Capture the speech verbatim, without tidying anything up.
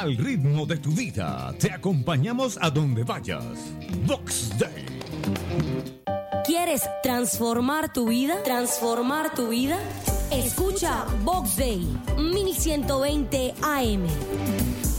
Al ritmo de tu vida, te acompañamos a donde vayas. Vox Day. ¿Quieres transformar tu vida? ¿Transformar tu vida? Escucha Vox Day, mil ciento veinte A M.